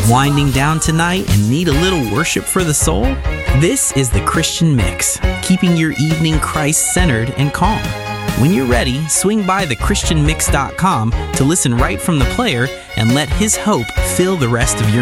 Winding down tonight and need a little worship for the soul? This is the Christian Mix, keeping your evening Christ-centered and calm. When you're ready, swing by thechristianmix.com to listen right from the player and let his hope fill the rest of your